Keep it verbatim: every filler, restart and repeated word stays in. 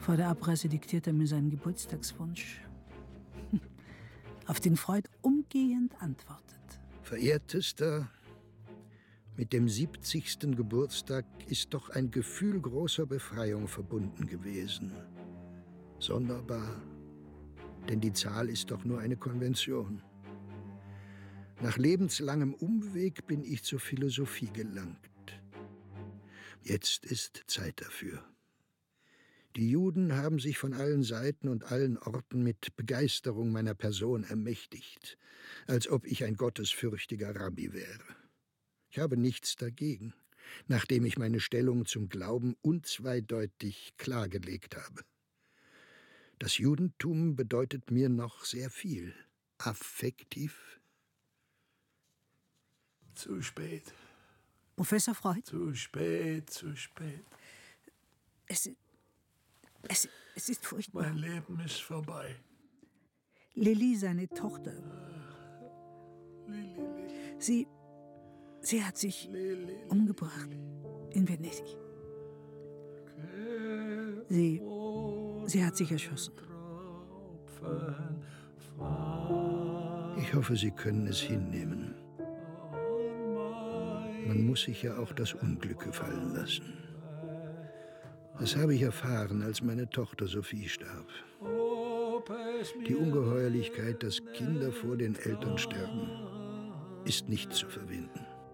Vor der Abreise diktiert er mir seinen Geburtstagswunsch, auf den Freud umgehend antwortet. Verehrtester, mit dem siebzigsten Geburtstag ist doch ein Gefühl großer Befreiung verbunden gewesen. Sonderbar, denn die Zahl ist doch nur eine Konvention. Nach lebenslangem Umweg bin ich zur Philosophie gelangt. Jetzt ist Zeit dafür. Die Juden haben sich von allen Seiten und allen Orten mit Begeisterung meiner Person ermächtigt, als ob ich ein gottesfürchtiger Rabbi wäre. Ich habe nichts dagegen, nachdem ich meine Stellung zum Glauben unzweideutig klargelegt habe. Das Judentum bedeutet mir noch sehr viel. Affektiv. Zu spät. Professor Freud? Zu spät, zu spät. Es, es, es ist furchtbar. Mein Leben ist vorbei. Lilly, seine Tochter. Lilly, Lilly. Sie, sie hat sich Lilly, umgebracht in Venedig. Sie, sie hat sich erschossen. Ich hoffe, Sie können es hinnehmen. Man muss sich ja auch das Unglück gefallen lassen. Das habe ich erfahren, als meine Tochter Sophie starb. Die Ungeheuerlichkeit, dass Kinder vor den Eltern sterben, ist nicht zu verwinden.